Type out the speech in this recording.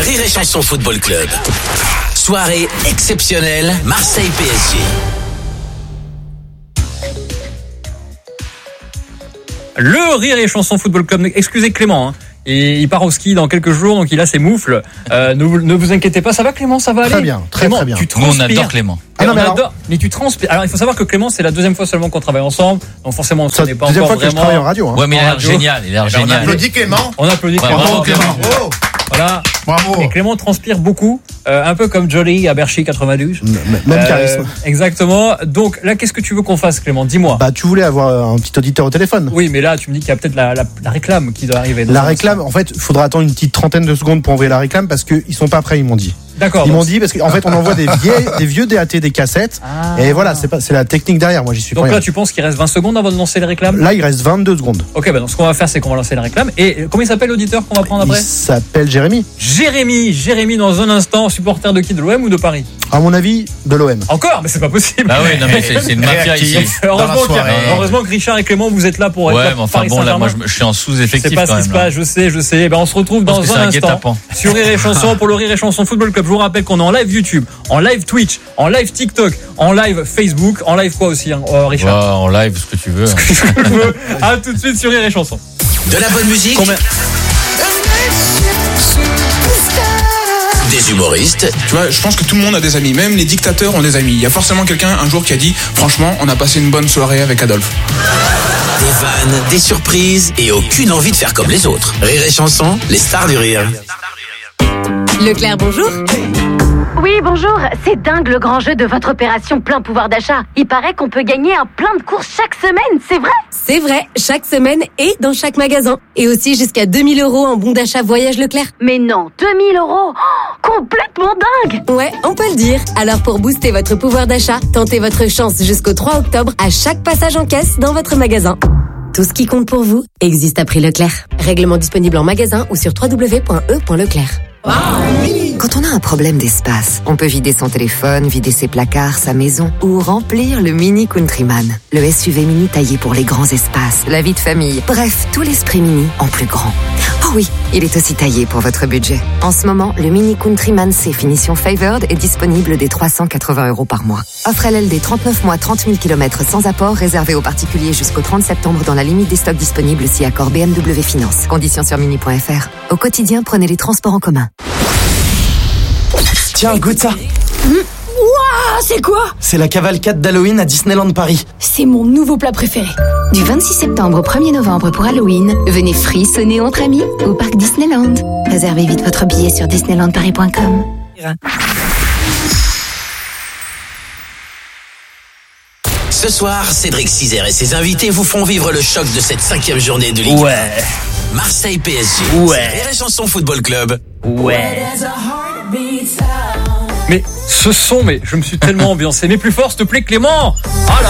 Rire et Chanson Football Club. Soirée exceptionnelle, Marseille-PSG. Le Rire et Chanson Football Club. Excusez Clément, hein. Et il part au ski dans quelques jours, donc il a ses moufles. Ne vous inquiétez pas, ça va Clément, ça va aller. Très bien, très Clément, bien. Tu Nous, transpires. on adore Clément. Mais tu transpires. Alors il faut savoir que Clément, c'est la deuxième fois seulement qu'on travaille ensemble, donc forcément on ne connaît pas deuxième encore fois que je vraiment. travaille en radio. Hein. Ouais, mais il a l'air radio. génial. Il a l'air On génial. applaudit Clément. On applaudit Ouais, Clément. bravo, Clément. Oh, Voilà. bravo. Et Clément transpire beaucoup, un peu comme Jolie à Berchy 92. Même charisme. Exactement. Donc là, qu'est-ce que tu veux qu'on fasse, Clément? Dis-moi. Bah, tu voulais avoir un petit auditeur au téléphone. Oui, mais là, tu me dis qu'il y a peut-être la réclame qui doit arriver. La réclame, en fait, il faudra attendre une petite trentaine de secondes pour envoyer la réclame parce qu'ils sont pas prêts, ils m'ont dit. D'accord. Ils m'ont dit parce qu'en fait, on envoie des vieux DAT, des cassettes. Ah. Et voilà, c'est la technique derrière. Moi, j'y suis Donc pas là, rien. tu penses qu'il reste 20 secondes avant de lancer les réclames? Là, il reste 22 secondes. Ok, bah donc ce qu'on va faire, c'est qu'on va lancer les réclames. Et comment il s'appelle l'auditeur qu'on va prendre Il après? s'appelle Jérémy. Jérémy dans un instant, supporter de qui? De l'OM ou de Paris? À mon avis, de l'OM. Encore? Mais c'est pas possible. Ah oui, non, mais c'est une mafia ici. Réactif. Heureusement, Dans la soirée. heureusement que Richard et Clément, vous êtes là pour être Ouais, là mais pour enfin Paris bon, là, Saint-Germain. moi, je suis en Je sous-effectif sais pas quand ce qui même. se passe, je sais. Ben, on se retrouve pense dans que c'est un un instant guet-apens. sur Rire et Chanson pour le Rire et Chanson Football Club. Je vous rappelle qu'on est en live YouTube, en live Twitch, en live TikTok, en live Facebook, en live quoi aussi, hein, Richard? Ouais, en live, ce que tu veux. À tout de suite sur Rire et Chanson. De la bonne musique, Combien? des humoristes Tu vois, je pense que tout le monde a des amis, même les dictateurs ont des amis. Il y a forcément quelqu'un un jour qui a dit « Franchement, on a passé une bonne soirée avec Adolphe ». des vannes, des surprises et aucune envie de faire comme les autres. Rire et Chanson, les stars du rire. Leclerc, bonjour. Oui, bonjour. C'est dingue le grand jeu de votre opération plein pouvoir d'achat. Il paraît qu'on peut gagner un plein de courses chaque semaine, c'est vrai? C'est vrai, chaque semaine et dans chaque magasin. Et aussi jusqu'à 2000 € en bon d'achat voyage Leclerc. Mais non, 2000 €. Oh, complètement dingue. Ouais, on peut le dire. Alors pour booster votre pouvoir d'achat, tentez votre chance jusqu'au 3 octobre à chaque passage en caisse dans votre magasin. Tout ce qui compte pour vous existe à prix Leclerc. Règlement disponible en magasin ou sur www.e.leclerc. Quand on a un problème d'espace, on peut vider son téléphone, vider ses placards, sa maison ou remplir le Mini Countryman. Le SUV mini taillé pour les grands espaces, la vie de famille. Bref, tout l'esprit mini en plus grand. Oh oui, il est aussi taillé pour votre budget. En ce moment, le Mini Countryman C finition Favored est disponible dès 380 € par mois. Offre LLD 39 mois, 30 000 km sans apport, réservé aux particuliers jusqu'au 30 septembre dans la limite des stocks disponibles si accord BMW Finance. Conditions sur mini.fr. Au quotidien, prenez les transports en commun. Tiens, goûte ça. Waouh, c'est quoi? C'est la cavalcade d'Halloween à Disneyland Paris. C'est mon nouveau plat préféré. Du 26 septembre au 1er novembre pour Halloween, venez frissonner entre amis au parc Disneyland. Réservez vite votre billet sur disneylandparis.com. Ce soir, Cédric Cizer et ses invités vous font vivre le choc de cette 5e journée de Ligue 1. Ouais. Marseille-PSG. Ouais. Rire et Chanson Football Club. Ouais. Mais ce son, je me suis tellement ambiancé. Mais plus fort, s'il te plaît, Clément. Ah là